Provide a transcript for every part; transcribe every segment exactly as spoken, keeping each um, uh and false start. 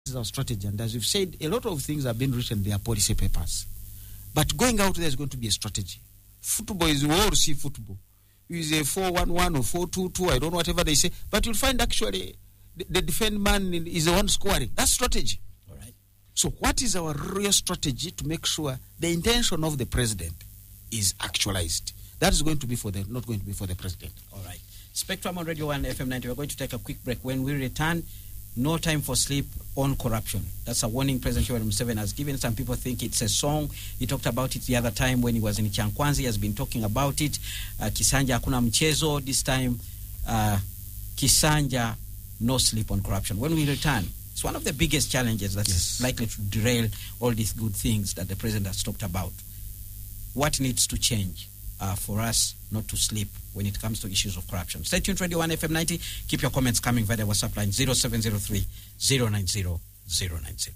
is our strategy. And as we've said, a lot of things have been written, they are policy papers. But going out there is going to be a strategy. Football is, we all see football. Is a four one one or four two two, I don't know, whatever they say. But you'll find actually the, the defend man is the one scoring. That's strategy. All right. So what is our real strategy to make sure the intention of the president is actualized? That is going to be for the, not going to be for the president. All right. Spectrum on Radio one F M ninety. We're going to take a quick break. When we return, no time for sleep on corruption. That's a warning President Yoweri Museveni has given. Some people think it's a song. He talked about it the other time when he was in Chankwanzi. He has been talking about it. Uh, Kisanja hakuna mchezo. This time, uh, Kisanja, no sleep on corruption. When we return, it's one of the biggest challenges that's yes. likely to derail all these good things that the president has talked about. What needs to change uh, for us not to sleep when it comes to issues of corruption? Stay tuned to Radio one F M ninety. Keep your comments coming via the WhatsApp line zero seven zero three, zero nine zero, zero nine zero.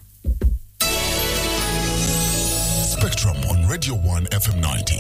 Spectrum on Radio one F M ninety.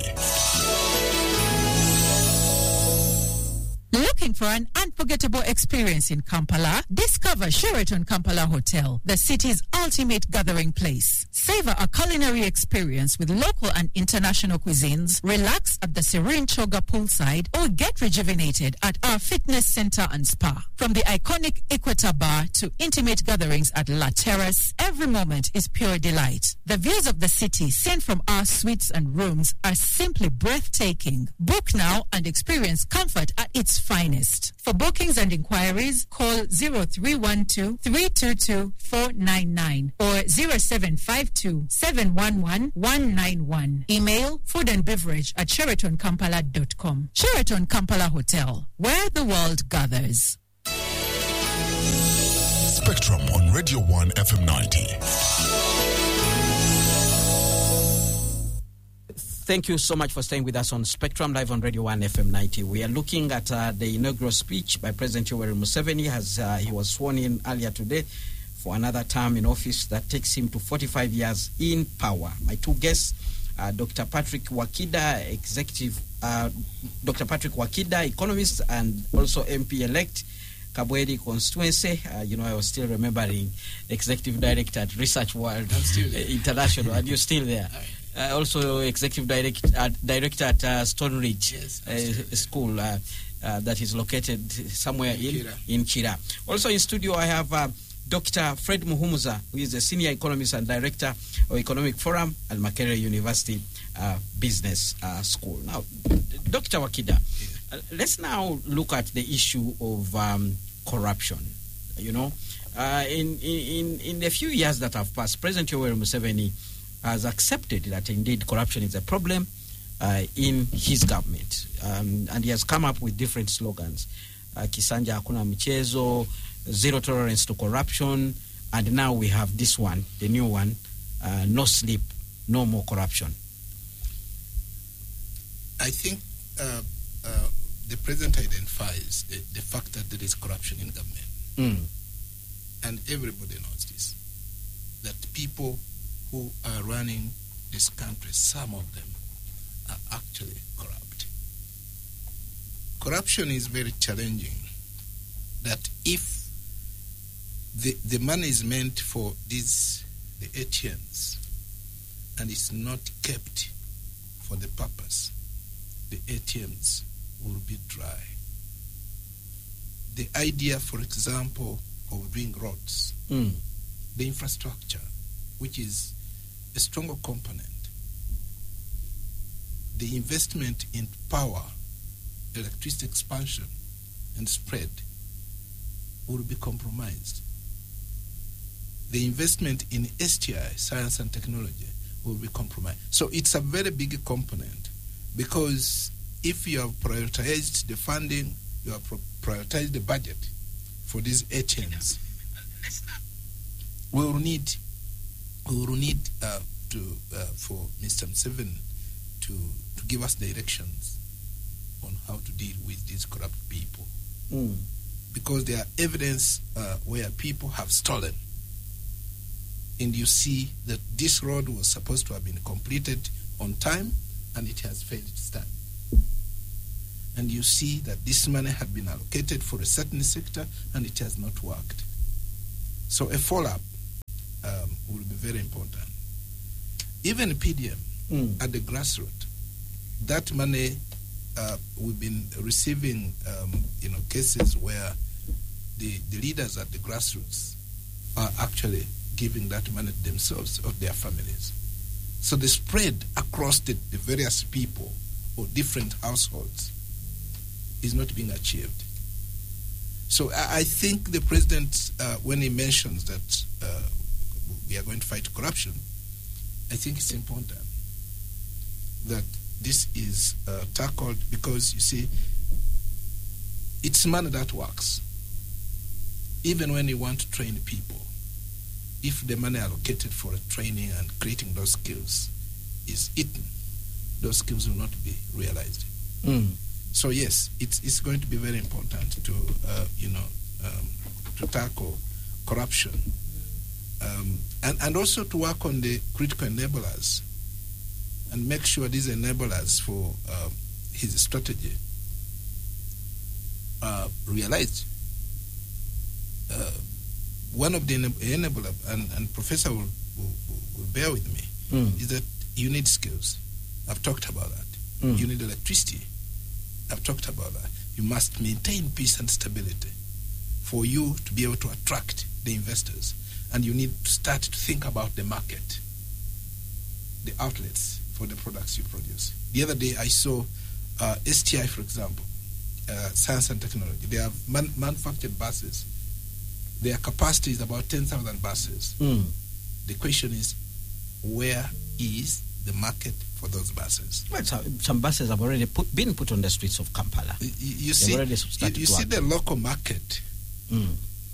Looking for an unforgettable experience in Kampala? Discover Sheraton Kampala Hotel, the city's ultimate gathering place. Savor a culinary experience with local and international cuisines, relax at the serene Choga poolside, or get rejuvenated at our fitness center and spa. From the iconic Equator Bar to intimate gatherings at La Terrace, every moment is pure delight. The views of the city seen from our suites and rooms are simply breathtaking. Book now and experience comfort at its finest. For bookings and inquiries, call zero three one two, three two two, four nine nine or zero seven five two, seven one one, one nine one. Email food and beverage at sheraton kampala dot com. Sheraton Kampala Hotel, where the world gathers. Spectrum on Radio one F M ninety. Thank you so much for staying with us on Spectrum Live on Radio one F M ninety. We are looking at uh, the inaugural speech by President Yoweri Museveni as uh, he was sworn in earlier today for another term in office that takes him to forty-five years in power. My two guests, uh, Doctor Patrick Wakida, executive, uh, Doctor Patrick Wakida, economist and also M P-elect, Kabweri constituency. Uh, you know, I was still remembering executive director at Research World International, and you're still there. Uh, also executive direct, uh, director at uh, Stone Ridge yes, uh, School uh, uh, that is located somewhere in Kira. in Kira. Also in studio I have uh, Doctor Fred Muhumuza, who is a senior economist and director of Economic Forum at Makerere University uh, Business uh, School. Now, Doctor Wakida, uh, let's now look at the issue of um, corruption. You know, uh, in, in, in the few years that have passed, President Yoweri Museveni has accepted that indeed corruption is a problem uh, in his government. Um, and he has come up with different slogans. Uh, Kisanja hakuna mchezo, zero tolerance to corruption, and now we have this one, the new one, uh, no sleep, no more corruption. I think uh, uh, the president identifies the, the fact that there is corruption in government. Mm. And everybody knows this, that people who are running this country, some of them are actually corrupt. Corruption is very challenging, that if the, the money is meant for these, the A T Ms, and it's not kept for the purpose, the A T Ms will be dry. The idea, for example, of doing roads, mm. the infrastructure, which is a stronger component, the investment in power, electricity expansion and spread will be compromised. The investment in S T I, science and technology, will be compromised. So it's a very big component, because if you have prioritized the funding, you have prioritized the budget for these A T Ms, we will need We will need uh, to uh, for Mister Museveni to to give us directions on how to deal with these corrupt people, mm. because there are evidence uh, where people have stolen, and you see that this road was supposed to have been completed on time, and it has failed to start. And you see that this money had been allocated for a certain sector, and it has not worked. So a follow-up very important. Even P D M Mm. at the grassroots, that money, uh, we've been receiving, um, you know, cases where the, the leaders at the grassroots are actually giving that money to themselves or their families. So the spread across the, the various people or different households is not being achieved. So I, I think the president, uh, when he mentions that uh, we are going to fight corruption, I think it's important that this is uh, tackled, because, you see, it's money that works. Even when you want to train people, if the money allocated for training and creating those skills is eaten, those skills will not be realized. Mm. So yes, it's it's going to be very important to uh, you know um, to tackle corruption, um, and and also to work on the critical enablers, and make sure these enablers for uh, his strategy are realized. Uh, one of the enabler, and, and Professor will, will, will bear with me, Mm. is that you need skills. I've talked about that. Mm. You need electricity. I've talked about that. You must maintain peace and stability for you to be able to attract the investors. And you need to start to think about the market, the outlets for the products you produce. The other day I saw uh, S T I, for example, uh, Science and Technology. They have man- manufactured buses. Their capacity is about ten thousand buses. Mm. The question is, where is the market for those buses? Well, some, some buses have already put, been put on the streets of Kampala. You, you They've see, already you, started you to see work. the local market Mm.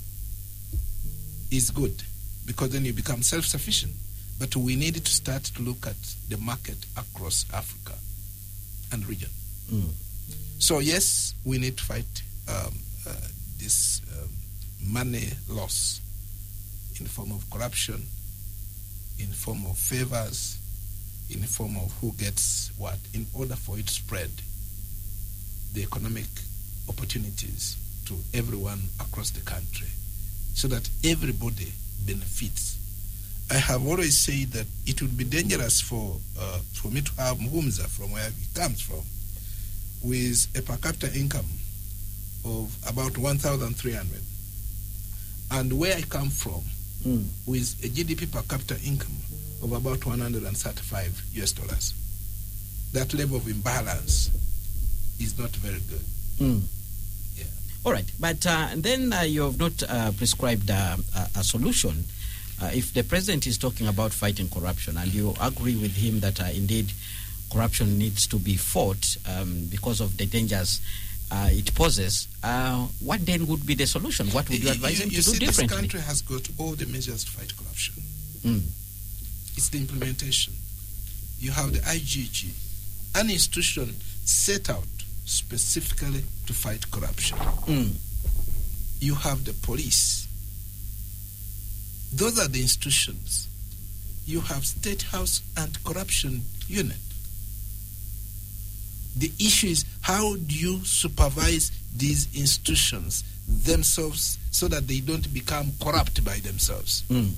is good, because then you become self-sufficient. But we need to start to look at the market across Africa and region. Mm. So yes, we need to fight um, uh, this um, money loss in the form of corruption, in the form of favors, in the form of who gets what, in order for it to spread the economic opportunities to everyone across the country, so that everybody benefits. I have always said that it would be dangerous for uh, for me to have Muhumza, from where he comes from, with a per capita income of about one thousand three hundred, and where I come from, Mm. with a G D P per capita income of about one hundred thirty-five U S dollars. That level of imbalance is not very good. Mm. Yeah. All right, but uh, then uh, you have not uh, prescribed uh, a, a solution. Uh, if the president is talking about fighting corruption, and you agree with him that uh, indeed corruption needs to be fought um, because of the dangers uh, it poses, uh, what then would be the solution? What would you advise him you to see, do this differently? country has got all the measures to fight corruption. Mm. It's the implementation. You have the I G G, an institution set out specifically to fight corruption. Mm. You have the police. Those are the institutions. You have State House Anti-Corruption Unit. The issue is, how do you supervise these institutions themselves so that they don't become corrupt by themselves? Mm.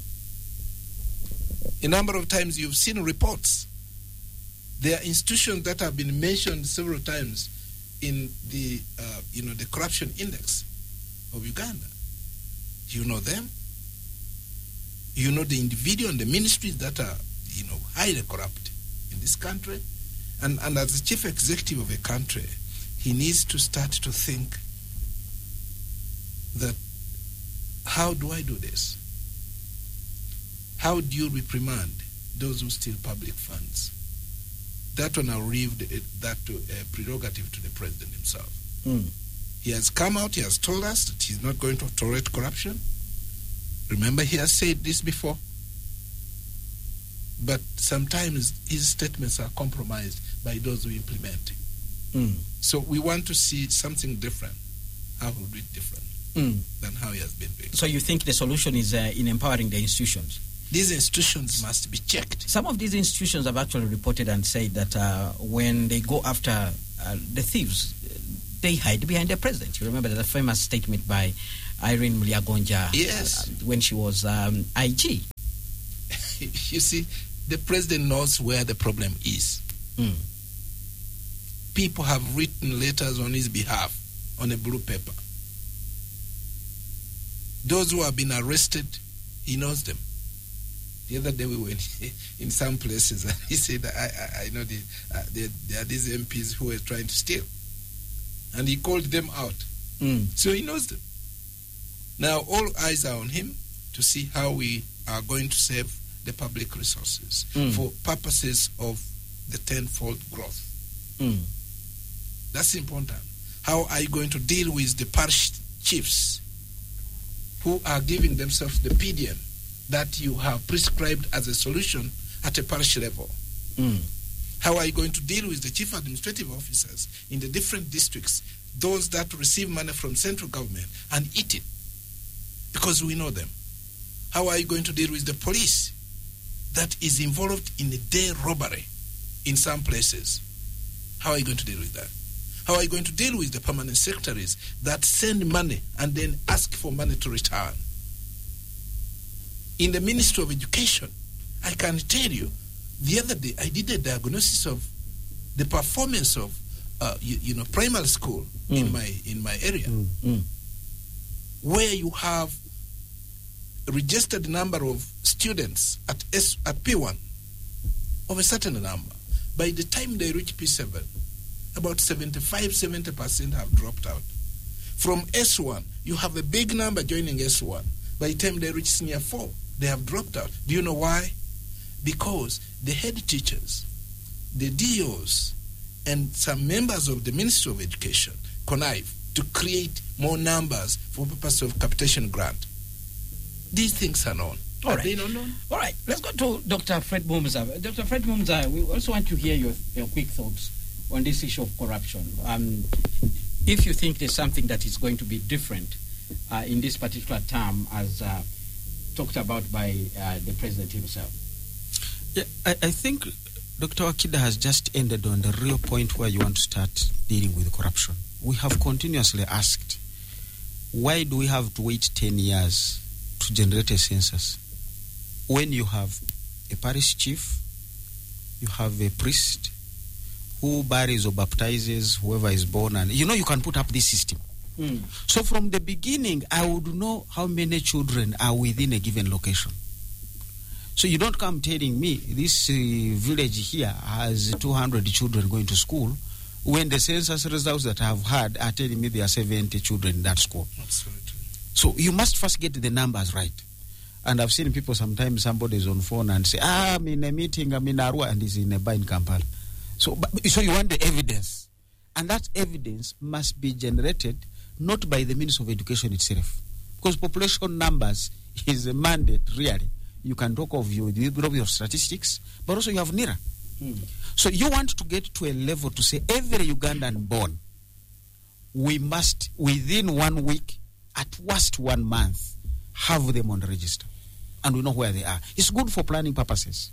A number of times you've seen reports. There are institutions that have been mentioned several times in the, uh, you know, the corruption index of Uganda. You know them. You know the individual and the ministries that are, you know, highly corrupt in this country. And, and as the chief executive of a country, he needs to start to think that, how do I do this? How do you reprimand those who steal public funds? That one, I'll leave the, that to a prerogative to the president himself. Mm. He has come out, he has told us that he's not going to tolerate corruption. Remember, he has said this before. But sometimes his statements are compromised by those who implement. Mm. So we want to see something different. How will do it different Mm. than how he has been doing? So you think the solution is uh, in empowering the institutions? These institutions must be checked. Some of these institutions have actually reported and said that uh, when they go after uh, the thieves, they hide behind the president. You remember the famous statement by Irene Mulyagonja Yes. uh, when she was um, I G. you see, the president knows where the problem is. Mm. People have written letters on his behalf on a blue paper. Those who have been arrested, he knows them. The other day we were in, in some places and he said, I, I, I know the, uh, there, there are these M Ps who are trying to steal. And he called them out. Mm. So he knows them. Now all eyes are on him to see how we are going to save the public resources Mm. for purposes of the tenfold growth. Mm. That's important. How are you going to deal with the parish chiefs who are giving themselves the P D M that you have prescribed as a solution at a parish level? Mm. How are you going to deal with the chief administrative officers in the different districts, those that receive money from central government and eat it? Because we know them. How are you going to deal with the police that is involved in a day robbery in some places? How are you going to deal with that? How are you going to deal with the permanent secretaries that send money and then ask for money to return? In the Ministry of Education, I can tell you, the other day I did a diagnosis of the performance of, uh, you, you know, primary school mm. in my in my area, Mm. Mm. where you have a registered number of students at S, at P one of a certain number. By the time they reach P seven, about seventy-five, seventy percent have dropped out. From S one, you have a big number joining S one. By the time they reach senior four, they have dropped out. Do you know why? Because the head teachers, the D Os, and some members of the Ministry of Education connive to create more numbers for purpose of capitation grant. These things are known. All Are right. they not known? All right, let's go to Doctor Fred Mumza. Doctor Fred Mumza, we also want to hear your, your quick thoughts on this issue of corruption. Um, if you think there's something that is going to be different uh, in this particular term, as uh, talked about by uh, the president himself. Yeah, I, I think Doctor Wakida has just ended on the real point where you want to start dealing with corruption. We have continuously asked, why do we have to wait ten years to generate a census when you have a parish chief, you have a priest who buries or baptizes whoever is born, and you know you can put up this system. Mm. So from the beginning, I would know how many children are within a given location. So you don't come telling me this uh, village here has two hundred children going to school when the census results that I have had are telling me there are seventy children in that school. Absolutely. So you must first get the numbers right. And I've seen people, sometimes somebody is on phone and say, ah, I'm in a meeting, I'm in Arua, and he's in a bar in Kampala. So, but, so you want the evidence. And that evidence must be generated not by the Ministry of Education itself. Because population numbers is a mandate, really. You can talk of your, your statistics, but also you have NIRA. Mm. So you want to get to a level to say every Ugandan born, we must, within one week, at worst one month, have them on the register. And we know where they are. It's good for planning purposes.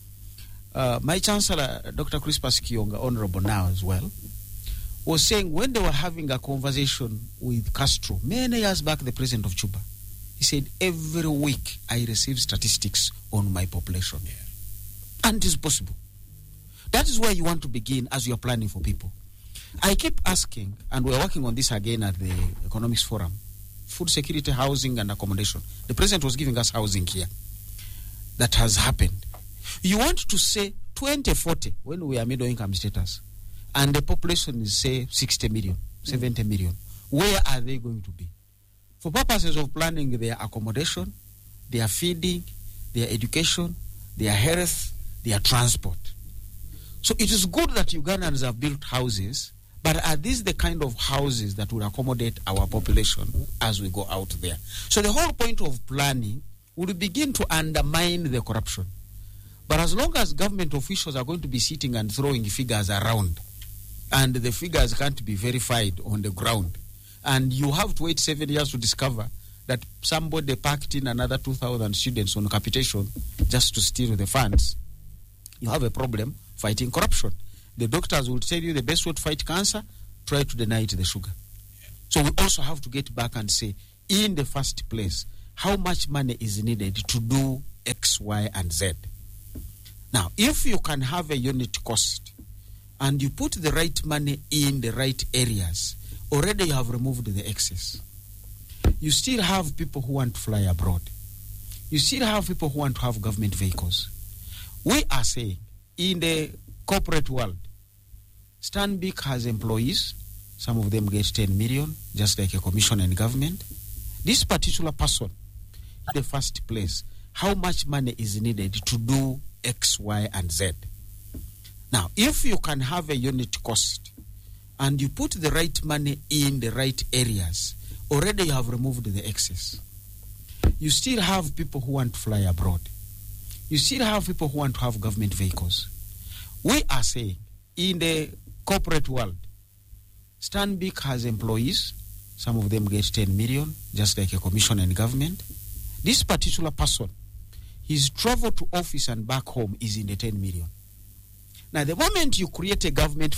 Uh, my Chancellor, Doctor Crispus Kionga, Honorable now as well, was saying when they were having a conversation with Castro, many years back, the president of Cuba, he said, every week I receive statistics on my population. Yeah. And it is possible. That is where you want to begin as you are planning for people. I keep asking, and we're working on this again at the Economics Forum, food security, housing, and accommodation. The president was giving us housing here. That has happened. You want to say twenty forty, when we are middle-income status, and the population is, say, sixty million, seventy million. Where are they going to be? For purposes of planning their accommodation, their feeding, their education, their health, their transport. So it is good that Ugandans have built houses, but are these the kind of houses that will accommodate our population as we go out there? So the whole point of planning will begin to undermine the corruption. But as long as government officials are going to be sitting and throwing figures around, and the figures can't be verified on the ground, and you have to wait seven years to discover that somebody packed in another two thousand students on capitation just to steal the funds, you have a problem fighting corruption. The doctors will tell you the best way to fight cancer, try to deny it the sugar. So we also have to get back and say, in the first place, how much money is needed to do X, Y, and Z. Now, if you can have a unit cost and you put the right money in the right areas, already you have removed the excess. You still have people who want to fly abroad. You still have people who want to have government vehicles. We are saying, in the corporate world, Stanbic has employees. Some of them get ten million, just like a commission in government. This particular person, in the first place, how much money is needed to do X, Y, and Z? Now, if you can have a unit cost and you put the right money in the right areas, already you have removed the excess. You still have people who want to fly abroad. You still have people who want to have government vehicles. We are saying, in the corporate world, Stanbic has employees. Some of them get ten million, just like a commission in government. This particular person, his travel to office and back home is in the ten million. Now, the moment you create a government